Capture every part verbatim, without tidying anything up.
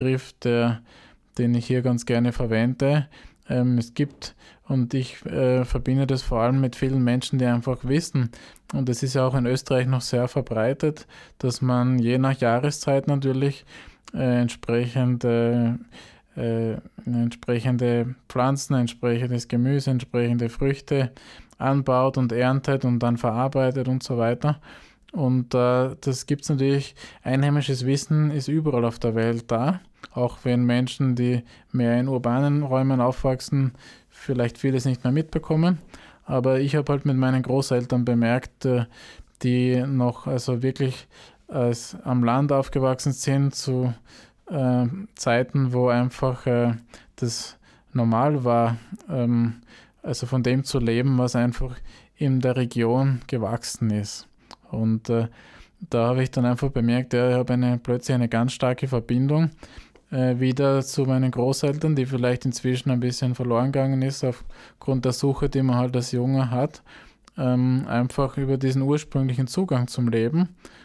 Begriff, der, den ich hier ganz gerne verwende. Ähm, es gibt, und ich äh, verbinde das vor allem mit vielen Menschen, die einfach wissen, und das ist ja auch in Österreich noch sehr verbreitet, dass man je nach Jahreszeit natürlich äh, entsprechende, äh, entsprechende Pflanzen, entsprechendes Gemüse, entsprechende Früchte anbaut und erntet und dann verarbeitet und so weiter. Und äh, das gibt es natürlich, einheimisches Wissen ist überall auf der Welt da, auch wenn Menschen, die mehr in urbanen Räumen aufwachsen, vielleicht vieles nicht mehr mitbekommen. Aber ich habe halt mit meinen Großeltern bemerkt, äh, die noch also wirklich als am Land aufgewachsen sind, zu äh, Zeiten, wo einfach äh, das normal war, ähm, also von dem zu leben, was einfach in der Region gewachsen ist. Und äh, da habe ich dann einfach bemerkt, ja, ich habe eine, plötzlich eine ganz starke Verbindung äh, wieder zu meinen Großeltern, die vielleicht inzwischen ein bisschen verloren gegangen ist aufgrund der Suche, die man halt als Junger hat, ähm, einfach über diesen ursprünglichen Zugang zum Leben.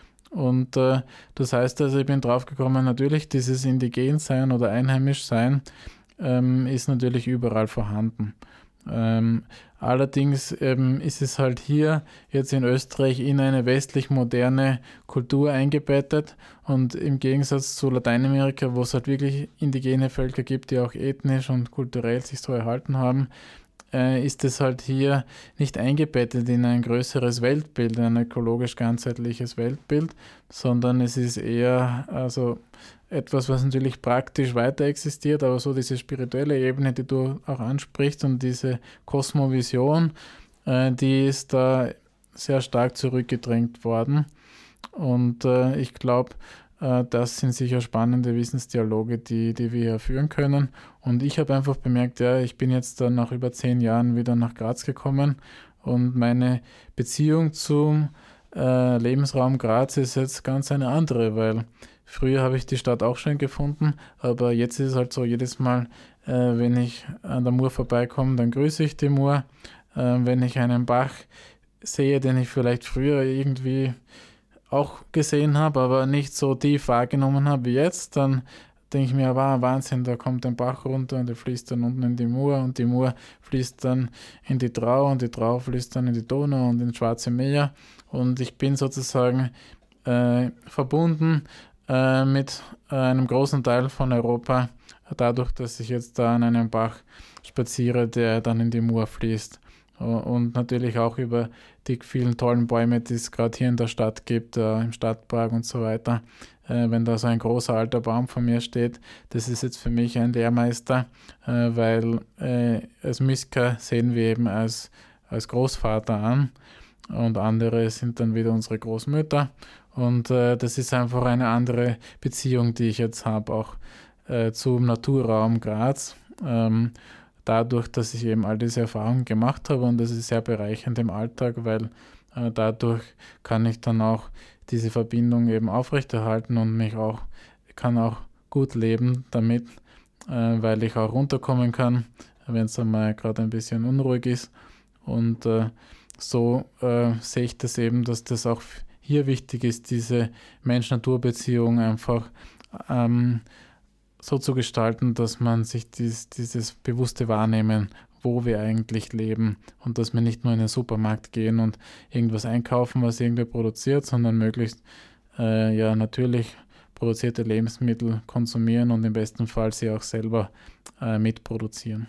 Und äh, das heißt also, ich bin draufgekommen, natürlich dieses Indigensein oder Einheimischsein ähm, ist natürlich überall vorhanden. Ähm, allerdings ähm, ist es halt hier jetzt in Österreich in eine westlich moderne Kultur eingebettet, und im Gegensatz zu Lateinamerika, wo es halt wirklich indigene Völker gibt, die auch ethnisch und kulturell sich so erhalten haben, äh, ist es halt hier nicht eingebettet in ein größeres Weltbild, ein ökologisch ganzheitliches Weltbild, sondern es ist eher also etwas, was natürlich praktisch weiter existiert, aber so diese spirituelle Ebene, die du auch ansprichst, und diese Kosmovision, äh, die ist da sehr stark zurückgedrängt worden. Und äh, ich glaube, äh, das sind sicher spannende Wissensdialoge, die, die wir hier führen können. Und ich habe einfach bemerkt, ja, ich bin jetzt dann nach über zehn Jahren wieder nach Graz gekommen, und meine Beziehung zum äh, Lebensraum Graz ist jetzt ganz eine andere, weil früher habe ich die Stadt auch schön gefunden, aber jetzt ist es halt so, jedes Mal, äh, wenn ich an der Mur vorbeikomme, dann grüße ich die Mur. Äh, wenn ich einen Bach sehe, den ich vielleicht früher irgendwie auch gesehen habe, aber nicht so tief wahrgenommen habe wie jetzt, dann denke ich mir, wow, Wahnsinn, da kommt ein Bach runter und der fließt dann unten in die Mur, und die Mur fließt dann in die Drau, und die Drau fließt dann in die Donau und ins Schwarze Meer, und ich bin sozusagen äh, verbunden äh, mit äh, einem großen Teil von Europa, dadurch, dass ich jetzt da an einem Bach spaziere, der dann in die Mur fließt. Und natürlich auch über die vielen tollen Bäume, die es gerade hier in der Stadt gibt, äh, im Stadtpark und so weiter. Äh, wenn da so ein großer alter Baum vor mir steht, das ist jetzt für mich ein Lehrmeister, äh, weil äh, als Miska sehen wir eben als, als Großvater an, und andere sind dann wieder unsere Großmütter. Und äh, das ist einfach eine andere Beziehung, die ich jetzt habe, auch äh, zum Naturraum Graz. Ähm, dadurch, dass ich eben all diese Erfahrungen gemacht habe, und das ist sehr bereichernd im Alltag, weil äh, dadurch kann ich dann auch diese Verbindung eben aufrechterhalten und mich auch, kann auch gut leben damit, äh, weil ich auch runterkommen kann, wenn es einmal gerade ein bisschen unruhig ist. Und äh, so äh, sehe ich das eben, dass das auch hier wichtig ist, diese Mensch-Natur-Beziehung einfach ähm, so zu gestalten, dass man sich dies, dieses bewusste Wahrnehmen, wo wir eigentlich leben, und dass wir nicht nur in den Supermarkt gehen und irgendwas einkaufen, was irgendwer produziert, sondern möglichst äh, ja natürlich produzierte Lebensmittel konsumieren und im besten Fall sie auch selber äh, mitproduzieren.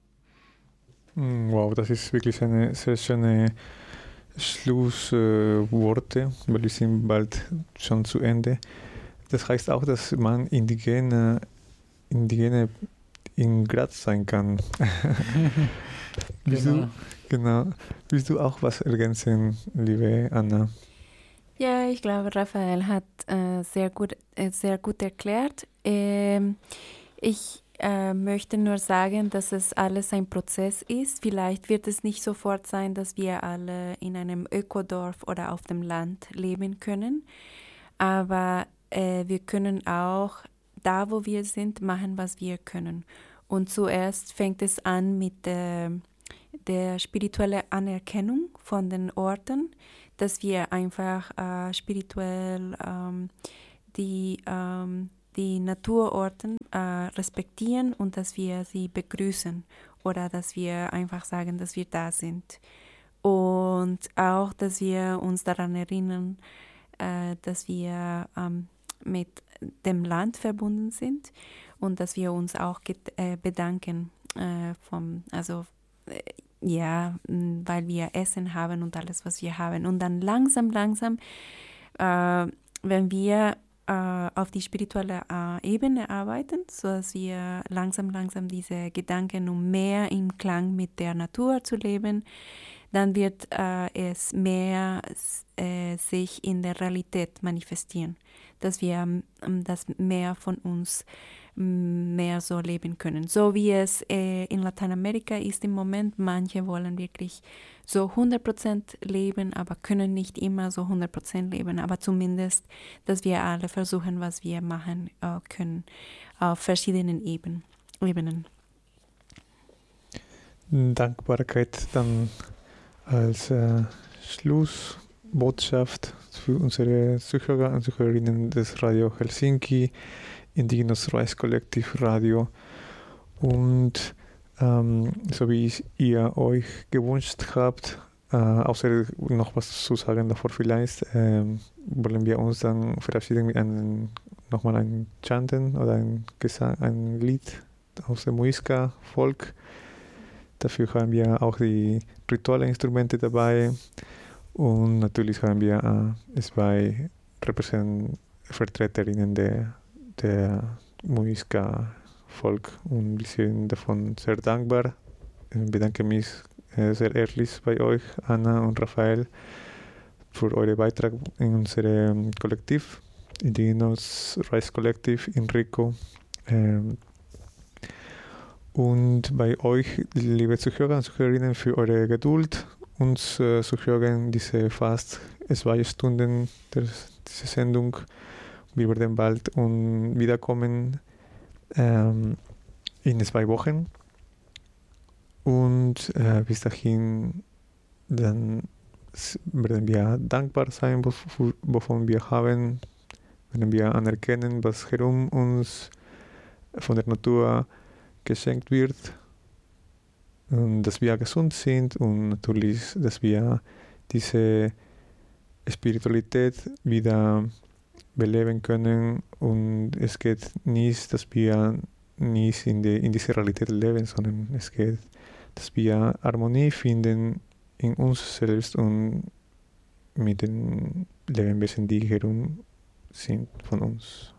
Wow, das ist wirklich eine sehr schöne Schlussworte, äh, weil wir sind bald schon zu Ende. Das heißt auch, dass man indigene, indigene in Graz sein kann. Willst Genau. du, genau. Willst du auch was ergänzen, liebe Anna? Ja, ich glaube, Raphael hat äh, sehr gut, äh, sehr gut erklärt. Ähm, ich äh, möchte nur sagen, dass es alles ein Prozess ist. Vielleicht wird es nicht sofort sein, dass wir alle in einem Ökodorf oder auf dem Land leben können, aber äh, wir können auch da, wo wir sind, machen, was wir können. Und zuerst fängt es an mit der, der spirituellen Anerkennung von den Orten, dass wir einfach äh, spirituell ähm, die, ähm, die Naturorte äh, respektieren und dass wir sie begrüßen oder dass wir einfach sagen, dass wir da sind. Und auch, dass wir uns daran erinnern, äh, dass wir ähm, mit dem Land verbunden sind und dass wir uns auch get- äh, bedanken, äh, vom, also äh, ja, m, weil wir Essen haben und alles, was wir haben. Und dann langsam, langsam, äh, wenn wir äh, auf die spirituelle äh, Ebene arbeiten, sodass wir langsam, langsam diese Gedanken, um mehr im Klang mit der Natur zu leben, dann wird äh, es mehr äh, sich in der Realität manifestieren, dass wir ähm, das mehr von uns m, mehr so leben können. So wie es äh, in Lateinamerika ist im Moment, manche wollen wirklich so hundert Prozent leben, aber können nicht immer so hundert Prozent leben, aber zumindest, dass wir alle versuchen, was wir machen äh, können auf verschiedenen Eben, Ebenen. Dankbarkeit dann als äh, Schlussbotschaft für unsere Zuhörer und Zuhörerinnen des Radio Helsinki, Indigenous Rice Collective Radio. Und ähm, so wie ihr euch gewünscht habt, äh, außer noch was zu sagen davor vielleicht, äh, wollen wir uns dann verabschieden mit einem, nochmal ein Chanten oder ein Gesang, ein Lied aus dem Muisca-Volk. Dafür haben wir auch die Ritualinstrumente dabei und natürlich haben wir äh, zwei Repräsent- Vertreterinnen der, der Muisca-Volk und wir sind davon sehr dankbar. Ich bedanke mich äh, sehr ehrlich bei euch, Anna und Raphael, für euren Beitrag in unserem Kollektiv, Indigenous Rice Collective in Rico. Ähm, Und bei euch, liebe Zuhörer und Zuhörerinnen, für eure Geduld, uns äh, zu hören, diese fast zwei Stunden der, diese Sendung. Wir werden bald um, wiederkommen ähm, in zwei Wochen. Und äh, bis dahin dann werden wir dankbar sein, wovon wir haben, werden wir anerkennen, was herum uns von der Natur geschenkt wird, und dass wir gesund sind und natürlich, dass wir diese Spiritualität wieder beleben können und es geht nicht, dass wir nicht in, die, in dieser Realität leben, sondern es geht, dass wir Harmonie finden in uns selbst und mit den Lebewesen, die herum sind von uns.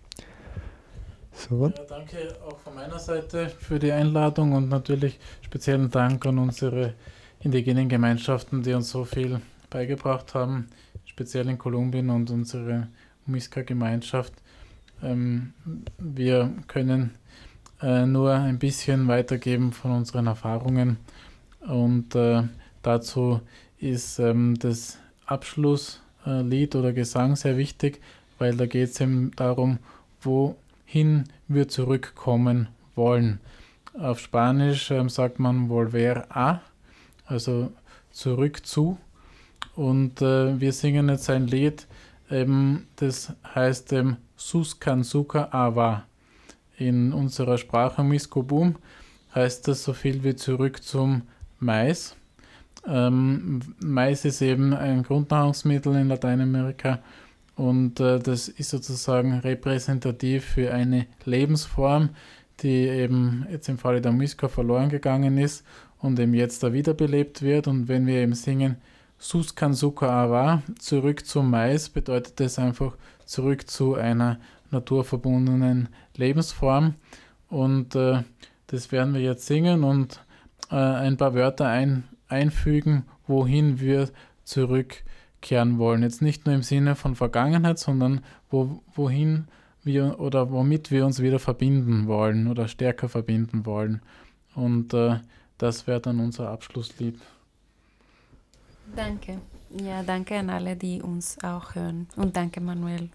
So. Ja, danke auch von meiner Seite für die Einladung und natürlich speziellen Dank an unsere indigenen Gemeinschaften, die uns so viel beigebracht haben, speziell in Kolumbien und unsere Muisca-Gemeinschaft. Ähm, wir können äh, nur ein bisschen weitergeben von unseren Erfahrungen und äh, dazu ist ähm, das Abschlusslied äh, oder Gesang sehr wichtig, weil da geht es eben darum, wohin wir zurückkommen wollen. Auf Spanisch ähm, sagt man volver a, also zurück zu. Und äh, wir singen jetzt ein Lied, ähm, das heißt ähm, Suskansuka Awa. In unserer Sprache Miskobum heißt das so viel wie zurück zum Mais. Ähm, Mais ist eben ein Grundnahrungsmittel in Lateinamerika und äh, das ist sozusagen repräsentativ für eine Lebensform, die eben jetzt im Falle der Muisca verloren gegangen ist und eben jetzt da wiederbelebt wird. Und wenn wir eben singen Suskansuka Awa, zurück zum Mais, bedeutet das einfach zurück zu einer naturverbundenen Lebensform. Und äh, das werden wir jetzt singen und äh, ein paar Wörter ein, einfügen, wohin wir zurückkehren wollen. Jetzt nicht nur im Sinne von Vergangenheit, sondern wo, wohin wir oder womit wir uns wieder verbinden wollen oder stärker verbinden wollen. Und äh, das wäre dann unser Abschlusslied. Danke. Ja, danke an alle, die uns auch hören. Und danke, Manuel.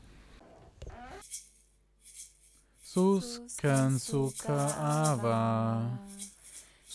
Suskansuka Awa.